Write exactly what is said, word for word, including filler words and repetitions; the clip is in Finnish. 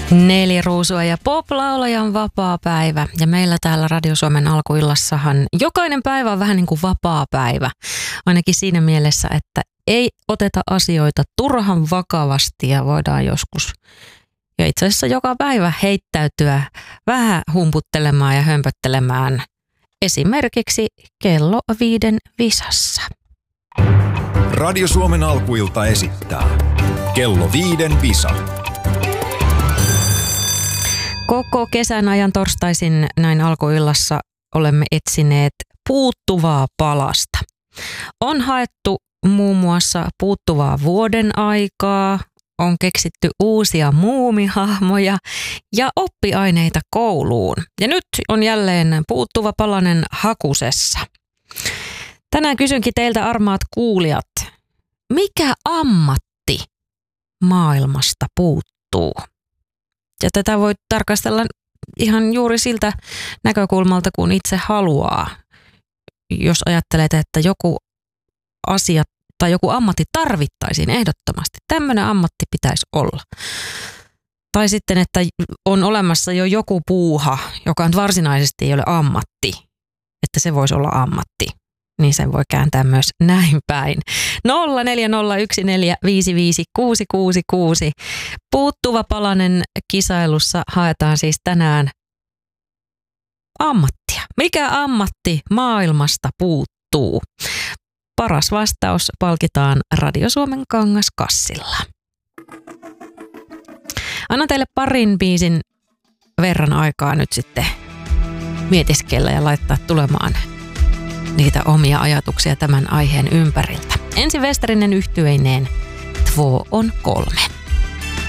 Neljä ruusua ja pop-laulajan vapaa päivä. Ja meillä täällä Radio Suomen alkuillassahan jokainen päivä on vähän niin kuin vapaa päivä. Ainakin siinä mielessä, että ei oteta asioita turhan vakavasti ja voidaan joskus ja itse asiassa joka päivä heittäytyä vähän humputtelemaan ja hömpöttelemään esimerkiksi kello viiden visassa. Radio Suomen alkuilta esittää kello viiden visa. Koko kesän ajan torstaisin näin alkuillassa olemme etsineet puuttuvaa palasta. On haettu muun muassa puuttuvaa vuoden aikaa, on keksitty uusia muumihahmoja ja oppiaineita kouluun. Ja nyt on jälleen puuttuva palanen hakusessa. Tänään kysynkin teiltä, armaat kuulijat, mikä ammatti maailmasta puuttuu? Ja tätä voi tarkastella ihan juuri siltä näkökulmalta, kun itse haluaa. Jos ajattelet, että joku asia tai joku ammatti tarvittaisiin ehdottomasti, tämmöinen ammatti pitäisi olla. Tai sitten, että on olemassa jo joku puuha, joka varsinaisesti ei ole ammatti, että se voisi olla ammatti. Niin sen voi kääntää myös näin päin. nolla neljä nolla yksi neljä viisi viisi kuusi kuusi kuusi. Puuttuva palanen kisailussa haetaan siis tänään ammattia. Mikä ammatti maailmasta puuttuu? Paras vastaus palkitaan Radio Suomen kangaskassilla. Annan teille parin biisin verran aikaa nyt sitten mietiskellä ja laittaa tulemaan niitä omia ajatuksia tämän aiheen ympäriltä. Ensi Westerinen yhtyeineen Två on kolme.